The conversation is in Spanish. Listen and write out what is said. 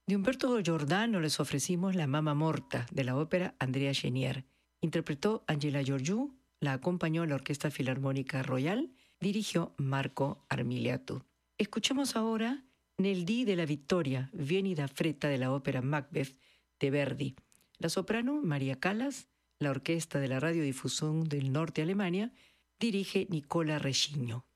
De Humberto Giordano les ofrecimos La Mama Morta, de la ópera Andrea Chenier. Interpretó Angela Giorgiou, la acompañó la Orquesta Filarmónica Royal, dirigió Marco Armiliatou. Escuchemos ahora Nel dì della Vittoria, Vieni da fretta de la ópera Macbeth de Verdi. La soprano María Callas, la orquesta de la Radiodifusión del Norte de Alemania, dirige Nicola Rescigno.